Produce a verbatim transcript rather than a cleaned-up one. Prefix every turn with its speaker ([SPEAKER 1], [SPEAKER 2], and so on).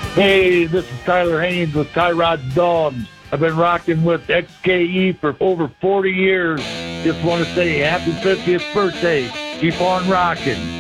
[SPEAKER 1] Hey, this is Tyler Haynes with Tyrod's Dogs. I've been rocking with X K E for over forty years. Just want to say happy fiftieth birthday. Keep on rocking.